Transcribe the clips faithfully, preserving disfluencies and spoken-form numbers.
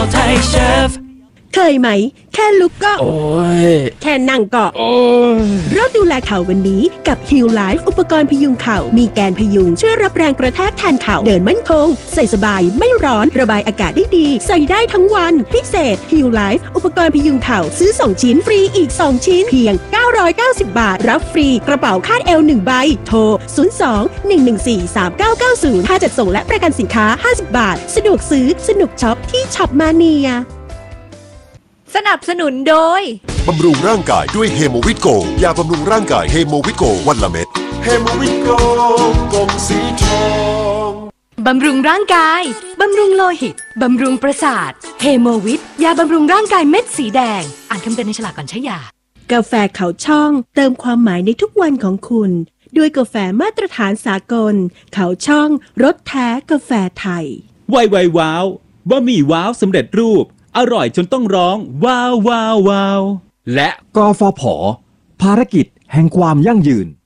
ไทยเชฟเคยไหมแค่ลุกก็โอ้ยแค่นั่งก็โอ้ยเราดูแลเข่าวันนี้กับ Heal Life อุปกรณ์พยุงเข่ามีแกนพยุงช่วยรับแรงกระแทกแทนเข่าเดินมั่นคงใส่สบายไม่ร้อนระบายอากาศได้ดีใส่ได้ทั้งวันพิเศษ Heal Life อุปกรณ์พยุงเข่าซื้อสองชิ้นฟรีอีกสองชิ้นเพียงเก้าร้อยเก้าสิบบาทรับฟรีกระเป๋าคาดเอวหนึ่งใบโทรศูนย์ สอง หนึ่ง หนึ่ง สี่ สาม เก้า เก้า ศูนย์ค่าจัดส่งและประกันสินค้าห้าสิบบาทสะดวกซื้อสนุกช็อปที่ช็อปมาเนียสนับสนุนโดยบำรุงร่างกายด้วยเฮโมวิตโกยาบำรุงร่างกายเฮโมวิตโกวันละเม็ดเฮโมวิตโกกงสีทองบำรุงร่างกายบำรุงโลหิตบำรุงประสาทเฮโมวิตยาบำรุงร่างกายเม็ดสีแดงอ่านคำเตือนในฉลากก่อนใช้ยากาแฟเขาช่องเติมความหมายในทุกวันของคุณด้วยกาแฟมาตรฐานสากลเขาช่องรสแท้กาแฟไทยไวไวว้าวบะหมี่ว้าวสำเร็จรูปอร่อยจนต้องร้องว้าวว้าวว้าวและกฟผ.ภารกิจแห่งความยั่งยืน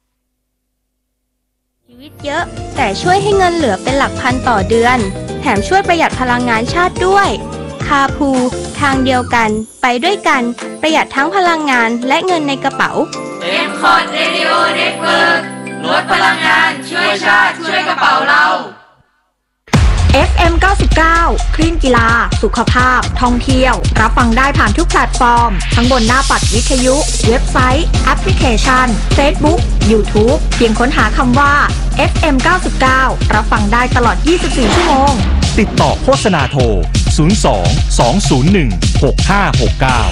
ชีวิตเยอะแต่ช่วยให้เงินเหลือเป็นหลักพันต่อเดือนแถมช่วยประหยัดพลังงานชาติด้วยคาพูทางเดียวกันไปด้วยกันประหยัดทั้งพลังงานและเงินในกระเป๋าเอ็ม คอร์ด Radio Network ลดพลังงานช่วยชาติช่วยกระเป๋าเราเอฟ เอ็ม เก้าสิบเก้า คลื่นกีฬาสุขภาพท่องเที่ยวรับฟังได้ผ่านทุกแพลตฟอร์มทั้งบนหน้าปัดวิทยุเว็บไซต์แอปพลิเคชัน Facebook YouTube เพียงค้นหาคำว่า เอฟ เอ็ม เก้าสิบเก้า รับฟังได้ตลอดยี่สิบสี่ชั่วโมงติดต่อโฆษณาโทรศูนย์ สอง สอง ศูนย์ หนึ่ง หก ห้า หก เก้า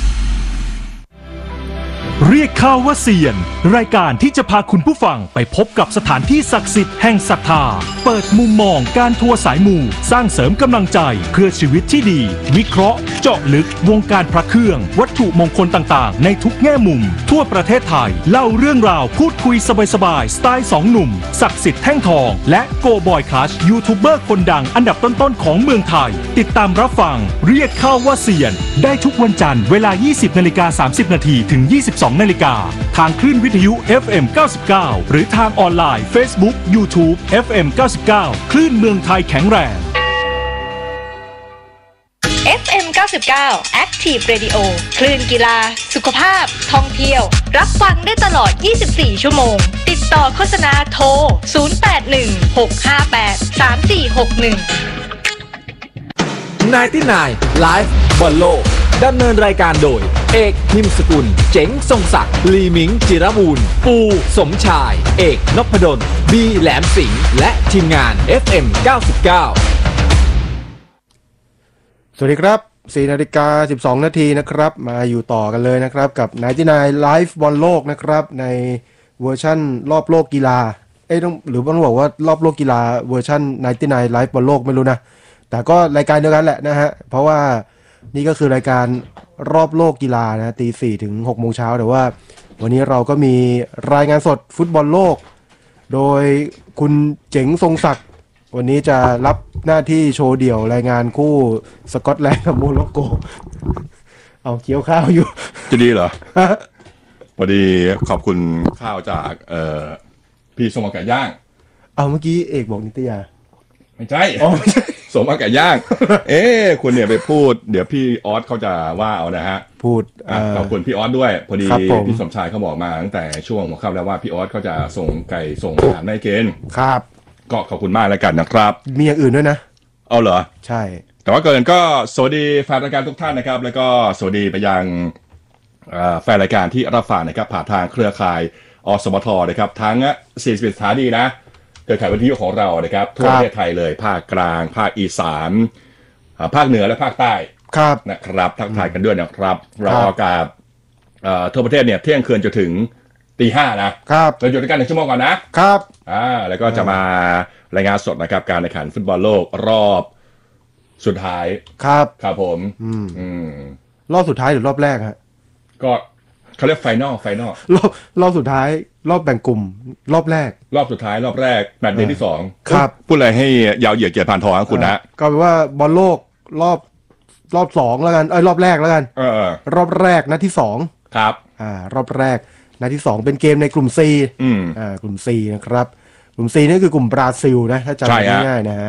เรียกข้าว่าเซียนรายการที่จะพาคุณผู้ฟังไปพบกับสถานที่ศักดิ์สิทธิ์แห่งศรัทธาเปิดมุมมองการทัวร์สายมูสร้างเสริมกำลังใจเพื่อชีวิตที่ดีวิเคราะห์เจาะลึกวงการพระเครื่องวัตถุมงคลต่างๆในทุกแง่มุมทั่วประเทศไทยเล่าเรื่องราวพูดคุยสบายๆสไตล์สองหนุ่มศักดิ์สิทธิ์แท่งทองและโกบอยคลัชยูทูบเบอร์คนดังอันดับต้นๆของเมืองไทยติดตามรับฟังเรียกข้าว่าเซียนได้ทุกวันจันทร์เวลา ยี่สิบนาฬิกาสามสิบนาทีถึง ยี่สิบสองนาฬิกาทางคลื่นวิทยุ เอฟ เอ็ม เก้าสิบเก้า หรือทางออนไลน์ Facebook YouTube เอฟ เอ็ม เก้าสิบเก้า คลื่นเมืองไทยแข็งแรงเอฟ เอ็ม เก้าสิบเก้า Active Radio คลื่นกีฬาสุขภาพท่องเที่ยวรับฟังได้ตลอดยี่สิบสี่ชั่วโมงติดต่อโฆษณาโทรศูนย์ แปด หนึ่ง หก ห้า แปด สาม สี่ หก หนึ่งไนน์ตี้ไนน์ Live บอลโลกดำเนินรายการโดยเอกพิมพ์สกุลเจ๋งทรงศักดิ์ลีมิงจิรบูรณ์ปูสมชายเอกนพดลบีแหลมสิงห์และทีมงาน เอฟ เอ็ม เก้าสิบเก้าสวัสดีครับ สี่นาฬิกาสิบสองนาทีนะครับมาอยู่ต่อกันเลยนะครับกับไนน์ตี้ไนน์ Live บอลโลกนะครับในเวอร์ชั่นรอบโลกกีฬาเอ้ยต้องหรือต้องบอกว่ารอบโลกกีฬาเวอร์ชั่นไนน์ตี้ไนน์ Live บอลโลกไม่รู้นะแต่ก็รายการเดียวกันแหละนะฮะเพราะว่านี่ก็คือรายการรอบโลกกีฬานะตีสี่ถึงหกโมงเช้าแต่ว่าวันนี้เราก็มีรายงานสดฟุตบอลโลกโดยคุณเจ๋งทรงศักดิ์วันนี้จะรับหน้าที่โชว์เดี่ยวรายงานคู่สกอตแลนด์กับโมร็อกโกเอาเคี้ยวข้าวอยู่จะดีเหรอพอดีขอบคุณข้าวจากเอ่อพี่สมบัติไก่ย่างเอาเมื่อกี้เอกบอกนิตยาไม่ใช่อ๋อสมบัติไก่ย่างเอ๊ะคุณเนี่ยไปพูดเดี๋ยวพี่ออสเขาจะว่าเอานะฮะพูดขอบคุณพี่ออสด้วยพอดีพี่สมชายเขาบอกมาตั้งแต่ช่วงหัวค่ำแล้วว่าพี่ออสเขาจะส่งไก่ส่งอาหารให้กินครับก็ขอบคุณมากแล้วกันนะครับมีอย่างอื่นด้วยนะเอาเหรอใช่แต่ว่าเกินก็สวัสดีแฟนรายการทุกท่านนะครับแล้วก็สวัสดีไปยังแฟนรายการที่รับฟังนะครับผ่านทางเครือข่ายอสมทนะครับทั้งสี่สิบสถานีนะเครือข่ายวิทยุของเรานะครับทั่วประเทศไทยเลยภาคกลางภาคอีสานภาคเหนือและภาคใต้นะครับทักทายกันด้วยนะครับเราออกอากาศทั่วประเทศเนี่ยเที่ยงคืนจนถึงตีห้านะครับเราอยู่ด้วยกันหนึ่งชั่วโมงก่อนนะครับอ่าแล้วก็จะมารายงานสดนะครับการแข่งขันฟุตบอลโลกรอบสุดท้ายครับครับผมอืมอืมรอบสุดท้ายหรือรอบแรกฮะก็เขาเรียกไฟนอลไฟนอลรอบรอบสุดท้ายรอบแบ่งกลุ่มรอบแรกรอบสุดท้ายรอบแรกแมตช์เดย์ที่สองครับพูดอะไรให้ยาวเหยียดเกียรติพานทองคุณนะก็แปลว่าบอลโลกรอบรอบสองแล้วกันเอ้ยรอบแรกแล้วกันเออรอบแรกนัดที่สองครับอ่ารอบแรกนัดที่สองเป็นเกมในกลุ่ม C อืมอ่ากลุ่ม C นะครับกลุ่ม C นี่คือกลุ่มบราซิลนะถ้าจำง่ายๆนะฮะ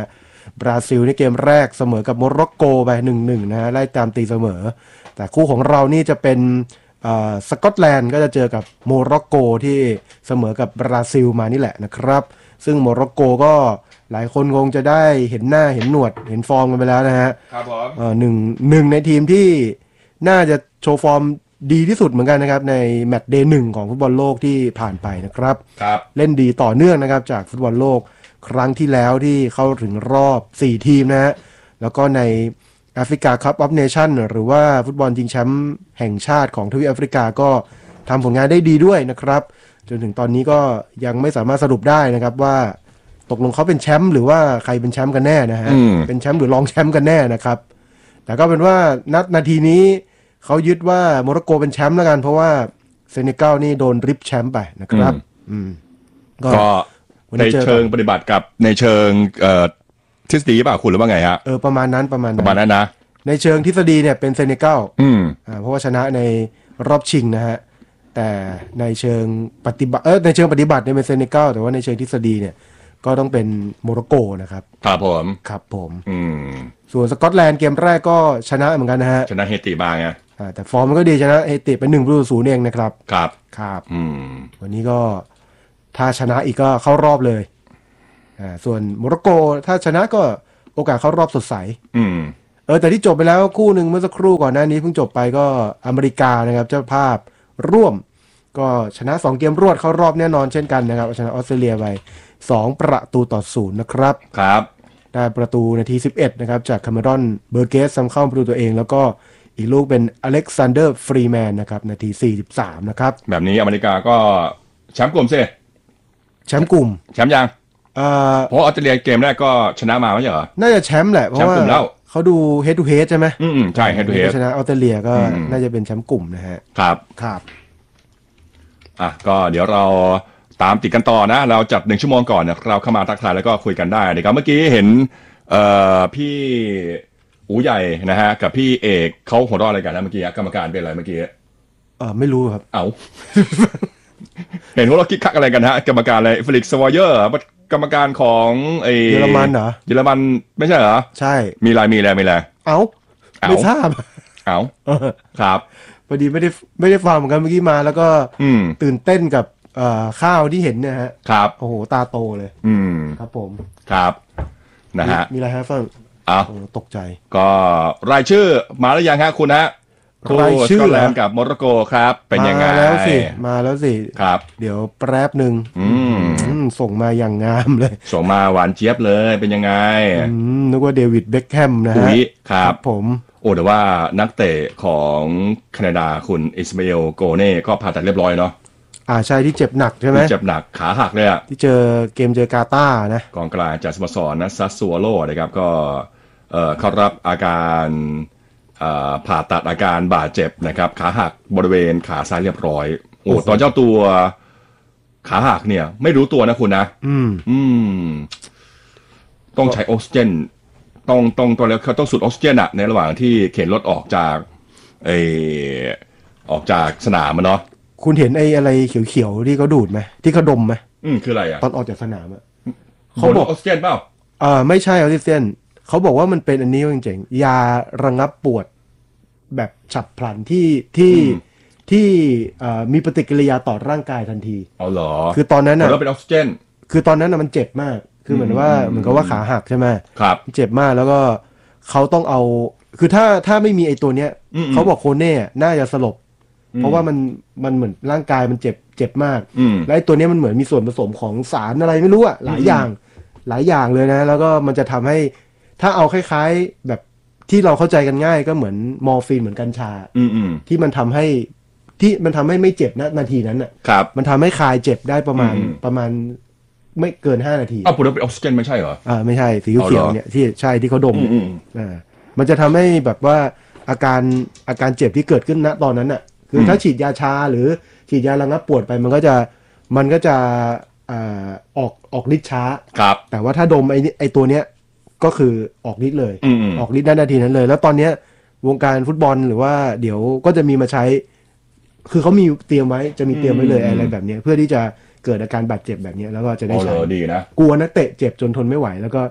บราซิลในเกมแรกเสมอกับโมร็อกโกไป หนึ่งหนึ่ง นะฮะไล่ตามตีเสมอแต่คู่ของเรานี่จะเป็นสกอตแลนด์ก็จะเจอกับโมร็อกโกที่เสมอกับบราซิลมานี่แหละนะครับซึ่งโมร็อกโกก็หลายคนคงจะได้เห็นหน้าเห็นหนวดเห็นฟอร์มกันไปแล้วนะฮะครับผมเอ่อหนึ่งหนึ่งในทีมที่น่าจะโชว์ฟอร์มดีที่สุดเหมือนกันนะครับในแมตช์เดย์หนึ่งของฟุตบอลโลกที่ผ่านไปนะครับครับเล่นดีต่อเนื่องนะครับจากฟุตบอลโลกครั้งที่แล้วที่เข้าถึงรอบสี่ทีมนะฮะแล้วก็ในแอฟริกาคัพออฟเนชั่นหรือว่าฟุตบอลชิงแชมป์แห่งชาติของทวีปแอฟริกาก็ทำผลงานได้ดีด้วยนะครับจนถึงตอนนี้ก็ยังไม่สามารถสรุปได้นะครับว่าตกลงเขาเป็นแชมป์หรือว่าใครเป็นแชมป์กันแน่นะฮะเป็นแชมป์หรือรองแชมป์กันแน่นะครับแต่ก็เป็นว่านัดนาทีนี้เขายึดว่าโมร็อกโกเป็นแชมป์แล้วกันเพราะว่าเซเนกัลนี่โดนริบแชมป์ไปนะครับอืมก็ในเชิงปฏิบัติกับในเชิงเอ่อทฤษฎีป่ะคุณหรือว่าไงฮะเออประมาณนั้นประมาณนั้นประมาณนั้นนะในเชิงทฤษฎีเนี่ยเป็นเซเนกัลอืมอ่าเพราะว่าชนะในรอบชิงนะฮะแต่ในเชิงปฏิบัติเออในเชิงปฏิบัติเนี่ยเป็นเซเนกัลแต่ว่าในเชิงทฤษฎีเนี่ยก็ต้องเป็นโมร็อกโกนะครับครับผมครับผมอืมส่วนสกอตแลนด์เกมแรกก็ชนะเหมือนกันนะฮะชนะเฮติมาไงอ่าแต่ฟอร์มมันก็ดีชนะเฮติเป็นหนึ่งประตูศูนย์เองนะครับครับครับอืมวันนี้ก็ถ้าชนะอีกก็เข้ารอบเลยอ่าส่วนโมร็อกโกถ้าชนะก็โอกาสเข้ารอบสดใสอืมเออแต่ที่จบไปแล้วคู่หนึ่งเมื่อสักครู่ก่อนหน้านี้เพิ่งจบไปก็อเมริกานะครับเจ้าภาพร่วมก็ชนะสองเกมรวดเข้ารอบแน่นอนเช่นกันนะครับชนะออสเตรเลียไปสองประตูต่อศูนย์นะครับครับได้ประตูนาทีสิบเอ็ดนะครับจากคาเมรอนเบอร์เกสซ้ำเข้าประตูตัวเองแล้วก็อีกลูกเป็นอเล็กซานเดอร์ฟรีแมนนะครับนาทีสี่สิบสามนะครับแบบนี้อเมริกาก็แชมป์กลุ่มสิแชมป์กลุ่มแชมป์ยังเอ่อเพราะออสเตรเลียเกมแรกก็ชนะมาไม่ใช่เหรอน่าจะแชมป์แหละเพราะว่าเขาดู head to head ใช่ไหมอืมใช่ head to head ชนะออสเตรเลียก็น่าจะเป็นแชมป์กลุ่มนะฮะครับครับอ่ะก็เดี๋ยวเราตามติดกันต่อนะเราจัดหนึ่งชั่วโมงก่อนเนี่ยเราเข้ามาทักทายแล้วก็คุยกันได้นะครับเมื่อกี้เห็นเอ่อพี่อู๋ใหญ่นะฮะกับพี่เอกเขาหัวเราะอะไรกันนะเมื่อกี้กรรมการเป็นอะไรเมื่อกี้เออไม่รู้ครับเอ้า เห็นหัวเราะคิกคักอะไรกันฮะกรรมการอะไรฟิลิกซ์วอยเยอร์กรรมการของไอเยอรมันเหรอเยอรมันไม่ใช่เหรอใช่มีอะไรมีอะไรมีอะไรเอ้าไม่ทราบเอ้าครับพอดีไม่ได้ไม่ได้ฟังเหมือนกันเมื่อกี้มาแล้วก็ตื่นเต้นกับข้าวที่เห็นเนี่ยฮะครับโอ้โหตาโตเลยอืมครับผมครับนะฮะมีอะไรฮะฟังอ้าวตกใจก็รายชื่อมาแล้วยังฮะคุณฮะรายชื่อสกอตแลนด์กับโมร็อกโกครับเป็นยังไงมาแล้วสิมาแล้วสิครับเดี๋ยวแป๊บหนึ่งส่งมาอย่างงามเลยส่งมาหวานเจี๊ยบเลยเป็นยังไงนึกว่าเดวิดเบ็คแฮมนะฮะครับผมโอ้แต่ว่านักเตะของแคนาดาคุณอิสมาเอลโกเน่ก็ผ่าตัดเรียบร้อยเนาะอ่าใช่ที่เจ็บหนักใช่ไหมเจ็บหนักขาหักเลยอะที่เจอเกมเจอกาตาร์นะกองกลางจากสโมสรนะซัสซัวโลนะครับก็เอ่อเข้ารับอาการผ่าตัดอาการบาดเจ็บนะครับขาหักบริเวณขาซ้ายเรียบร้อยโอ้ตอนเจ้าตัวขาหักเนี่ยไม่รู้ตัวนะคุณนะอืมอืมต้องใช้ออกซิเจนต้องต้องตัวแล้วเขาต้องสูดออกซิเจนอะในระหว่างที่เข็นรถออกจากไอออกจากสนามมันเนาะคุณเห็นไอ้อะไรเขียวๆที่เขาดูดไหมที่เขาดมไหมอืมคืออะไรอะตอนออกจากสนามอะเขาบอกออกซิเจนเปล่าอ่าไม่ใช่ออกซิเจนเขาบอกว่ามันเป็นอันนี้จริงๆยาระงับปวดแบบฉับพลันที่ที่ที่มีปฏิกิริยาต่อร่างกายทันทีอ๋อเหรอคือตอนนั้นน่ะแล้วเป็นออกซิเจนคือตอนนั้นน่ะมันเจ็บมากคือเหมือนว่าเหมือนกับว่าขาหักใช่ไหมครับเจ็บมากแล้วก็เขาต้องเอาคือถ้าถ้าไม่มีไอ้ตัวเนี้ยเขาบอกโคเน่น่าจะสลบเพราะว่ามันมันเหมือนร่างกายมันเจ็บเจ็บมากและไอ้ตัวเนี้ยมันเหมือนมีส่วนผสมของสารอะไรไม่รู้อะหลายอย่างหลายอย่างเลยนะแล้วก็มันจะทำให้ถ้าเอาคล้ายๆแบบที่เราเข้าใจกันง่ายก็เหมือนมอร์ฟีนเหมือนกัญชาที่มันทำให้ที่มันทำให้ไม่เจ็บนะนาทีนั้นอ่ะมันทำให้คลายเจ็บได้ประมาณประมาณไม่เกินห้านาทีอ้าวพูดว่าเป็นออกซิเจนไม่ใช่เหรออ่าไม่ใช่สีเขียวเนี่ยที่ใช่ที่เขาดมอ่ามันจะทำให้แบบว่าอาการอาการเจ็บที่เกิดขึ้นณตอนนั้นอ่ะคือถ้าฉีดยาชาหรือฉีดยาระงับปวดไปมันก็จะมันก็จะอ่าออกออกฤทธิ์ช้าแต่ว่าถ้าดมไอ้ไอ้ตัวเนี้ยก็คือออกฤทธิ์เลยออกฤทธิ์ได้นาทีนั้นเลยแล้วตอนนี้วงการฟุตบอลหรือว่าเดี๋ยวก็จะมีมาใช้คือเขามีเตรียมไว้จะมีเตรียมไว้เลยอะไรแบบนี้เพื่อที่จะเกิดอาการบาดเจ็บแบบนี้แล้วก็จะได้ใช้ดีนะกลัวนักเตะเจ็บจนทนไม่ไหวแล้วก็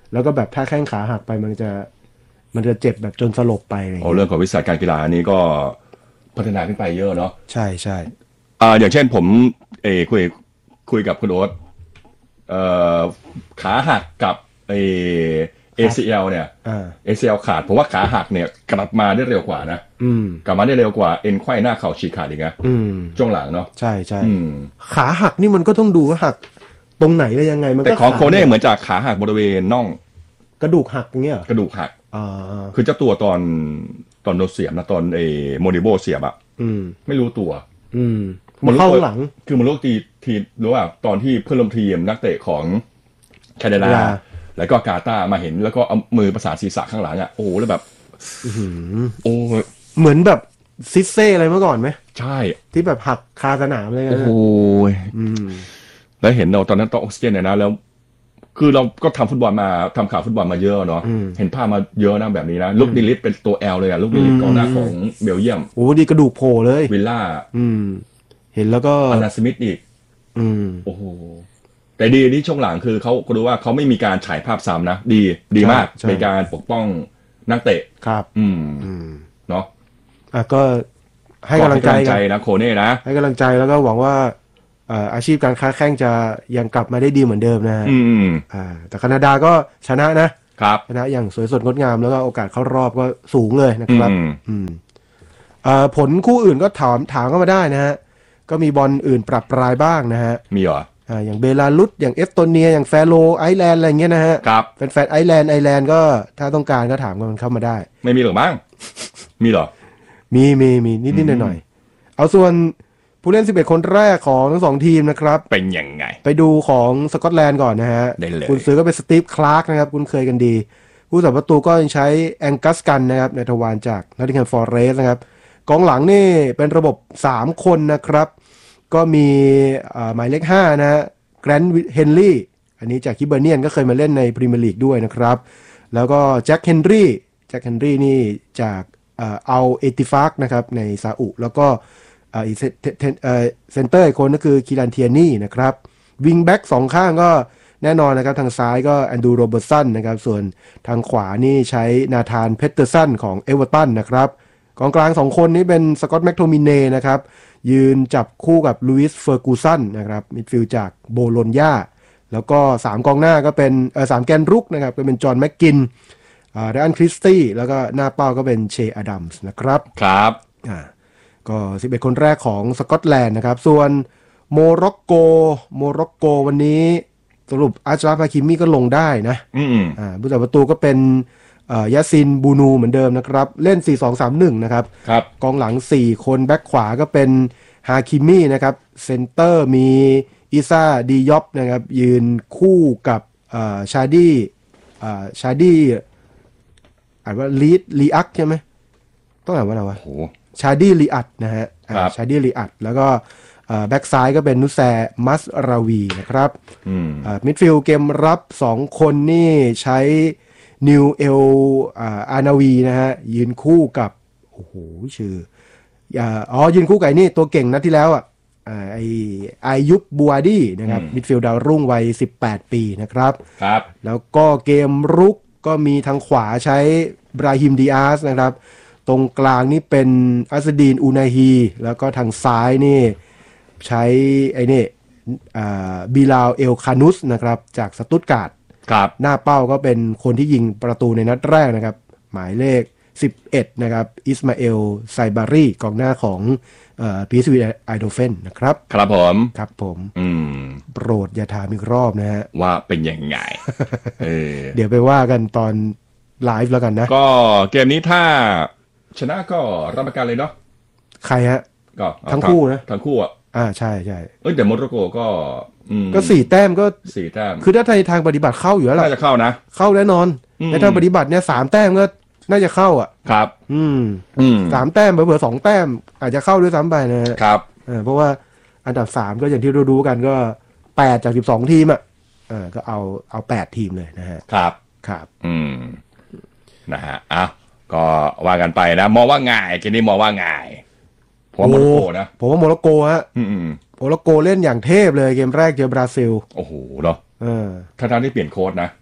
แล้วก็แบบถ้าแข้งขาหักไปมันจะมันจะเจ็บแบบจนสลบไปอะไรอย่างโอ้เงี้ยเรื่องของวิสัยการกีฬานี้ก็พัฒนาขึ้นไปเยอะเนาะใช่ใช่อ่าอย่างเช่นผมเออคุยคุยกับคุณโอ๊ตเอ่อขาหักกับเอ เอ ซี แอล เนี่ยอ่าเอ ซี แอล ขาดผมว่าขาหักเนี่ยกลับมาได้เร็วกว่านะอืมกลับมาได้เร็วกว่าเอ็นไขว้หน้าเข่าฉีกขาดอีกนะอืมช่วงหลังเนาะใช่ใช่อืมขาหักนี่มันก็ต้องดูว่าหักตรงไหนแล้วยังไงมันแต่ก็ของขาโคเน่เหมือนจากขาหักบริเวณน่องกระดูกหักอย่างเงี้ยเหรอกระดูกหักอ่าคือเจ้าตัวตอนตอนโดนเสียบนะตอนเอโมดิโบเสียบอะอืมไม่รู้ตัวอืมมันเข้าหลังคือมันรู้ทีทีรู้ว่าตอนที่เพื่อนร่วมทีมนักเตะของแคนาดาแคนาดาแล้วก็กาตาร์มาเห็นแล้วก็เอามือประสานศีรษะข้างหลังอ่ะโอ้โหแล้วแบบโอ้เหมือนแบบซิสเซ่อะไรเมื่อก่อนไหมใช่ที่แบบหักคาสนามเลยนะโอ้โหอืมแล้วเห็นเราตอนนั้นต้องออกซิเจนเนี่ยนะแล้ว คือเราก็ทำฟุตบอลมาทำข่าวฟุตบอลมาเยอะเนาะอืมเห็นภาพมาเยอะนะแบบนี้นะลูกดิลิสเป็นตัวแอลเลยอ่ะลูกดิลิสอืมกองหน้าของเบลเยียมโอ้ดีกระดูกโผล่เลยวิลล่าอืม เห็นแล้วก็อานาสมิธอีกอืมโอ้โหแต่ดีที่ช่วงหลังคือเขาก็รู้ว่าเขาไม่มีการฉายภาพซ้ำนะดีดีมากใช่เป็นการปกป้องนักเตะครับอืมอืมเนาะอ่ะก็ให้กำลังใจขอให้กันนะโคเน่นะให้กำลังใจแล้วก็หวังว่าเอ่ออาชีพการค้าแข้งจะยังกลับมาได้ดีเหมือนเดิมนะฮะอืมอ่าแต่แคนาดาก็ชนะนะครับ ชนะอย่างสวยสดงดงามแล้วก็โอกาสเข้ารอบก็สูงเลยนะครับอืมอืมเอ่อผลคู่อื่นก็ถามถามเข้ามาได้นะฮะก็มีบอลอื่นปรับปรายบ้างนะฮะมีเหรออ่าอย่างเบลารุสอย่างเอสโตเนียอย่างแฟโรไอซ์แลนด์อะไรเงี้ยนะฮะครับแฟนๆไอซ์แลนด์ไอซ์แลนด์ก็ถ้าต้องการก็ถามกันเข้ามาได้ไม่มีหรอกมั้งมีเหรอมีมีมีนิดนิดหน่อยหน่อยๆเอาส่วนผู้เล่นสิบเอ็ดคนแรกของทั้งสองทีมนะครับเป็นยังไงไปดูของสกอตแลนด์ก่อนนะฮะได้เลยคุณซื้อก็เป็นสตีฟคลาร์กนะครับคุณเคยกันดี ผู้สับประตูก็ยังใช้แองกัสกันนะครับในทวารจากนอตติงแฮมฟอเรสต์นะครับกองหลังนี่เป็นระบบสามคนนะครับ ก็มีเอ่อหมายเลขห้านะฮะแกรนท์เฮนรี่อันนี้จากคิเบอร์เนียนก็เคยมาเล่นในพรีเมียร์ลีกด้วยนะครับ แล้วก็แจ็คเฮนรี่แจ็คเฮนรี่นี่จากเอ่ออัลเอติฟากนะครับในซาอุแล้วก็เอ่ออีกเซเทเอ่อเซนเตอร์อีกคนก็คือคิรันเทียนี่นะครับวิงแบ็กสองข้างก็แน่นอนนะครับทางซ้ายก็แอนดูโรเบอร์สันนะครับส่วนทางขวานี่ใช้นาธานเพตเตอร์สันของเอเวอร์ตันนะครับกองกลางสองคนนี้เป็นสกอตแมคโทมิเน่นะครับยืนจับคู่กับลุยส์เฟอร์กูสันนะครับมิดฟิลด์จากโบโลญญาแล้วก็สามกองหน้าก็เป็นเออสามแกนรุกนะครับก็เป็นจอห์นแม็กกินอ่าเรอันคริสตี้แล้วก็หน้าเป้าก็เป็นเชอดัมส์นะครับครับอ่าก็สิบเอ็ดคนแรกของสกอตแลนด์นะครับส่วนโมร็อกโกโมร็อกโกวันนี้สรุปอาชราฟฮาคิมิก็ลงได้นะอืมอ่าผู้จัดประตูก็เป็นเอ่อยาซินบูนูเหมือนเดิมนะครับเล่น สี่ สอง สาม หนึ่ง นะครับครับกองหลัง สี่ คนแบ็คขวาก็เป็นฮาคิมินะครับเซนเตอร์มีอิซ่าดียอปนะครับยืนคู่กับเอ่อชาดีเอ่อชาดีอ่านว่าลีดลีอักใช่ไหมต้องอ่านว่าอะไรวะโหชาดีลีอัดนะฮะอ่าครับชาดีลีอัดแล้วก็เอ่อแบ็กซ้ายก็เป็นนุแซมัสราวีนะครับอืมอ่ามิดฟิลด์เกมรับสองคนนี่ใช้นิวเอลอ่าอานาวีนะฮะยืนคู่กับโอ้โหชื่ออ่าอ๋อยืนคู่กับไอ้นี่ตัวเก่งนัดที่แล้วอ่ะอ่าไอไอยุบบัวดี้นะครับมิดฟิลด์ดาวรุ่งวัยสิบแปดปีนะครับครับแล้วก็เกมรุกก็มีทางขวาใช้บราฮิมดิอาสนะครับตรงกลางนี่เป็นอัสดีนอูนาฮีแล้วก็ทางซ้ายนี่ใช้ไอ้นี่อ่าบิลาวเอลคานุสนะครับจากสตุตการ์ดครับหน้าเป้าก็เป็นคนที่ยิงประตูในนัดแรกนะครับหมายเลขสิบเอ็ดนะครับอิสมาเอลไซบารีกองหน้าของพีเอสวีไอโดเฟนนะครับครับผมครับผมอืมโปรดอย่าถามอีกรอบนะฮะว่าเป็นยังไง เออเดี๋ยวไปว่ากันตอนไลฟ์แล้วกันนะก็เกมนี้ถ้าชนะก็รับประกันเลยเนาะใครฮะก็เอาทั้งคู่นะทั้งคู่อ่ะอ่าใช่ใช่เอ้ยแต่โมร็อกโกก็อืมก็สี่แต้มก็สี่แต้มคือถ้าในทางปฏิบัติเข้าอยู่แล้วล่ะน่าจะเข้านะเข้าแน่นอนอืมในทางปฏิบัติเนี่ยสามแต้มก็น่าจะเข้าอ่ะครับอืมอืมสามแต้มเผื่อๆสองแต้มอาจจะเข้าด้วยซ้ำไปนะฮะครับเออเพราะว่าอันดับสามก็อย่างที่เรารู้กันก็แปดจากสิบสองทีมอ่ะเออก็เอาเอาแปดทีมเลยนะฮะครับครับอืมนะฮะอ่ะก็ว่ากันไปนะมองว่าง่ายเกมนี้มองว่าง่ายผมว่าโมร็อกโกนะผมว่าโมร็อกโกฮะอืมอืมโมร็อกโกเล่นอย่างเทพเลยเกมแรกเจอบราซิลโอ้โหเนาะเออทั้งๆที่เปลี่ยนโค้ชนะ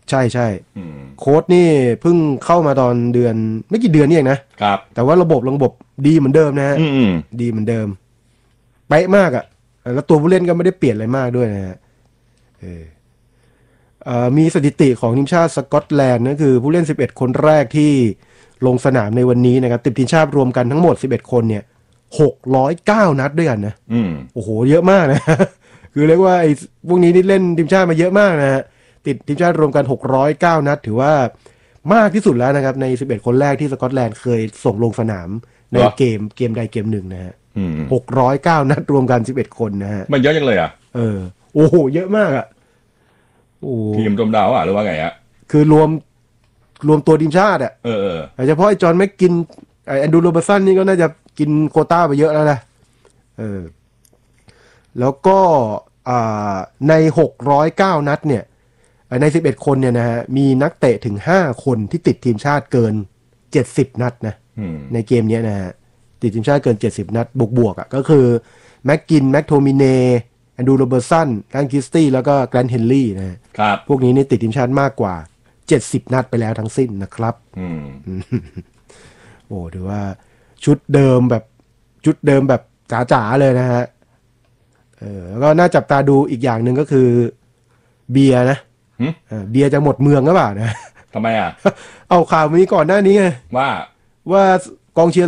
ใช่ใช่อืมโค้ชนี่เพิ่งเข้ามาตอนเดือนไม่กี่เดือนนี่เองนะครับ แต่ว่าระบบระบบดีเหมือนเดิมนะฮะอืมอืมดีเหมือนเดิมเป๊ะมากอะ่ะแล้วตัวผู้เล่นก็ไม่ได้เปลี่ยนอะไรมากด้วยนะฮะเออเอ่อมีสถิติของทีมชาติสกอตแลนด์นั่นคือผู้เล่นสิบเอ็ดคนแรกที่ลงสนามในวันนี้นะครับติดทีมชาติรวมกันทั้งหมดสิบเอ็ดคนเนี่ยหกร้อยเก้านัดด้วยกันนะอืมโอ้โหเยอะมากนะ คือเรียกว่าไอ้พวกนี้นี่เล่นทีมชาติมาเยอะมากนะฮะติดทีมชาติรวมกันหกร้อยเก้านัดถือว่ามากที่สุดแล้วนะครับในสิบเอ็ดคนแรกที่สกอตแลนด์เคยส่งลงสนามในเกมเกมใดเกมหนึ่งนะฮะอืมหกร้อยเก้านัดรวมกันสิบเอ็ดคนนะฮะมันเยอะจังเลยอ่ะเออโอ้โหเยอะมากอ่ะโอ้ทีมรวมดาวอ่ะหรือว่าไงอ่ะคือรวมรวมตัวทีมชาติอ่ะเออเออโดยเฉพาะไอ้จอห์นแม็กกินไอ้แอนดรูโรเบอร์สันนี่ก็น่าจะกินโควต้าไปเยอะแล้วนะเออแล้วก็อ่าในหกร้อยเก้านัดเนี่ยในสิบเอ็ดคนเนี่ยนะฮะมีนักเตะถึงห้าคนที่ติดทีมชาติเกินเจ็ดสิบนัดนะอืมในเกมนี้นะฮะติดทีมชาติเกินเจ็ดสิบนัดบวกๆอ่ะก็คือแม็กกินแม็กโทมิเนแอนดรูโรเบอร์สันแกรนคิสตี้แล้วก็แกรนเฮนรี่นะฮะครับพวกนี้นี่ติดทีมชาติมากกว่าเจ็ดสิบนัดไปแล้วทั้งสิ้นนะครับอืมโอ้ถือว่าชุดเดิมแบบชุดเดิมแบบจ๋าๆเลยนะฮะเออแล้วก็น่าจับตาดูอีกอย่างหนึ่งก็คือเบียร์นะหึเออเบียร์จะหมดเมืองหรือเปล่านะทำไมอ่ะเอาข่าวมีก่อนหน้านี้ไงว่าว่ากองเชียร์